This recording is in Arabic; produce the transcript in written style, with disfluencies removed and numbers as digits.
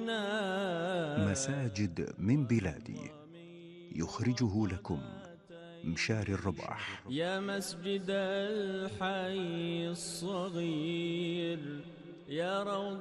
مساجد من بلادي يخرجه لكم مشاري الرباح. يا مسجد الحي الصغير، يا روض